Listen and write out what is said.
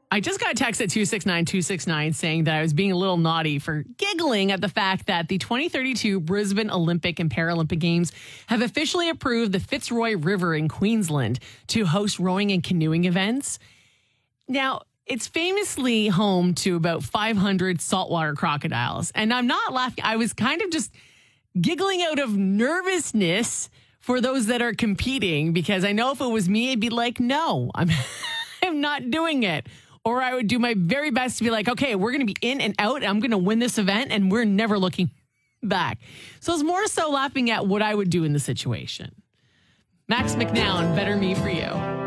I just got a text at 269-269 saying that I was being a little naughty for giggling at the fact that the 2032 Brisbane Olympic and Paralympic Games have officially approved the Fitzroy River in Queensland to host rowing and canoeing events. Now, it's famously home to about 500 saltwater crocodiles. And I'm not laughing. I was kind of just giggling out of nervousness for those that are competing, because I know if it was me, I'd be like, no, I'm not doing it. Or I would do my very best to be like, okay, we're going to be in and out. And I'm going to win this event and we're never looking back. So it's more so laughing at what I would do in the situation. Max McNown, Better Me For You.